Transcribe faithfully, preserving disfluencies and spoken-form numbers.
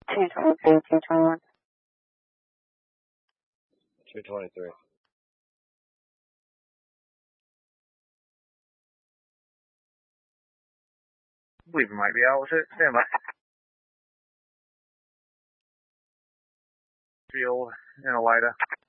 two twenty-three, two twenty-one. two twenty-three. I believe it might be out with it. Stand by. Field in Elida.